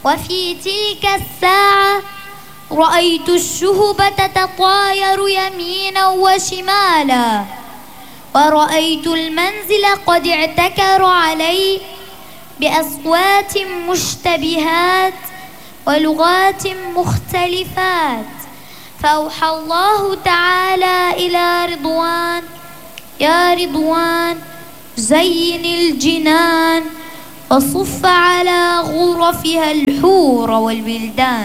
وفي تلك الساعة رأيت الشهب تتطاير يمينا وشمالا، ورأيت المنزل قد اعتكر عليه بأصوات مشتبهات ولغات مختلفات. فأوحى الله تعالى إلى رضوان: يا رضوان زين الجنان وصف على غرفها الحور والولدان.